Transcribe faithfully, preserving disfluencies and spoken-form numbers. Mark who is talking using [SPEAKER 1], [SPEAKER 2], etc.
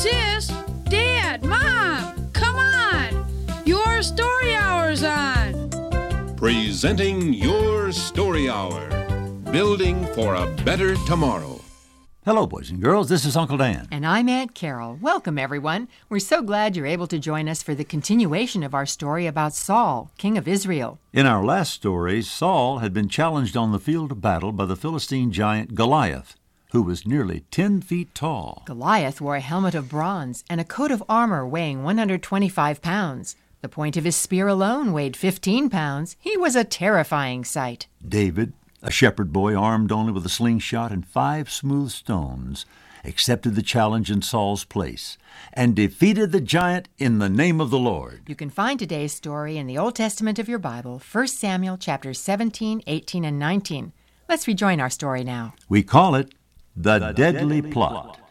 [SPEAKER 1] Sis, Dad, Mom, come on! Your Story Hour's on!
[SPEAKER 2] Presenting Your Story Hour, building for a better tomorrow.
[SPEAKER 3] Hello, boys and girls. This is Uncle Dan.
[SPEAKER 4] And I'm Aunt Carol. Welcome, everyone. We're so glad you're able to join us for the continuation of our story about Saul, king of Israel.
[SPEAKER 3] In our last story, Saul had been challenged on the field of battle by the Philistine giant Goliath, who was nearly ten feet tall.
[SPEAKER 4] Goliath wore a helmet of bronze and a coat of armor weighing one hundred twenty-five pounds. The point of his spear alone weighed fifteen pounds. He was a terrifying sight.
[SPEAKER 3] David, a shepherd boy armed only with a slingshot and five smooth stones, accepted the challenge in Saul's place and defeated the giant in the name of the Lord.
[SPEAKER 4] You can find today's story in the Old Testament of your Bible, First Samuel chapters seventeen, eighteen, and nineteen. Let's rejoin our story now.
[SPEAKER 3] We call it The, the Deadly, Deadly Plot. Plot.